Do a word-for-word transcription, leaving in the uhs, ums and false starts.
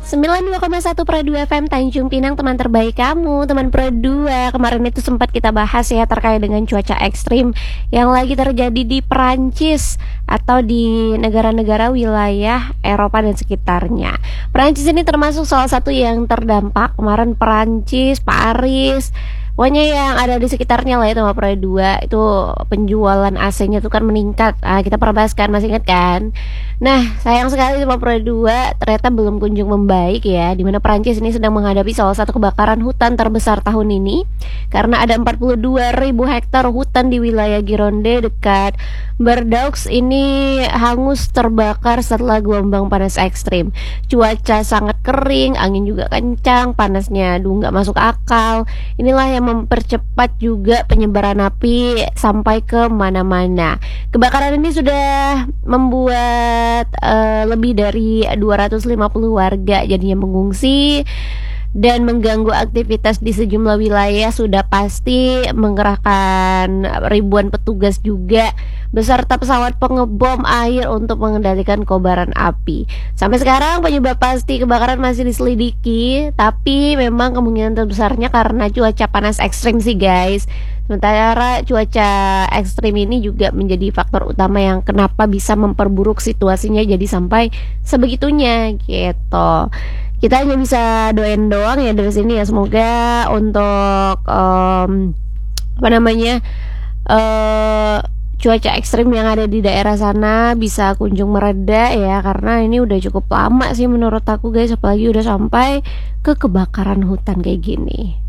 sembilan puluh dua koma satu Pro dua F M Tanjung Pinang, teman terbaik kamu, teman Pro dua. Kemarin itu sempat kita bahas ya terkait dengan cuaca ekstrim yang lagi terjadi di Perancis atau di negara-negara wilayah Eropa dan sekitarnya. Perancis ini termasuk salah satu yang terdampak. Kemarin Perancis, Paris, pokoknya yang ada di sekitarnya lah itu sama Pro dua itu penjualan A C-nya tuh kan meningkat. Ah, kita pernah bahas kan, masih ingat kan? Nah, sayang sekali sama Pro dua ternyata belum kunjung membaik ya, dimana Perancis ini sedang menghadapi salah satu kebakaran hutan terbesar tahun ini karena ada empat puluh dua ribu hektar hutan di wilayah Gironde dekat Bordeaux ini hangus terbakar setelah gelombang panas ekstrim. Cuaca sangat kering, angin juga kencang, panasnya aduh nggak masuk akal. Inilah yang mempercepat juga penyebaran api sampai ke mana-mana. Kebakaran ini sudah membuat uh, lebih dari dua ratus lima puluh warga jadinya mengungsi dan mengganggu aktivitas di sejumlah wilayah. Sudah pasti mengerahkan ribuan petugas juga beserta pesawat pengebom air untuk mengendalikan kobaran api. Sampai sekarang penyebab pasti kebakaran masih diselidiki, tapi memang kemungkinan terbesarnya karena cuaca panas ekstrim sih guys. Sementara cuaca ekstrim ini juga menjadi faktor utama yang kenapa bisa memperburuk situasinya jadi sampai sebegitunya gitu. Kita hanya bisa doain doang ya dari sini ya, semoga untuk um, apa namanya uh, cuaca ekstrim yang ada di daerah sana bisa kunjung mereda ya, karena ini udah cukup lama sih menurut aku guys, apalagi udah sampai ke kebakaran hutan kayak gini.